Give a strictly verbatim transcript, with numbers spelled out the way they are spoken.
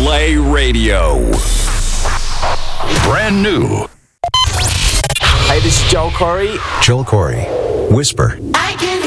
Play Radio. Brand new. Hey, this is Joel Corey. Joel Corey. Whisper. I can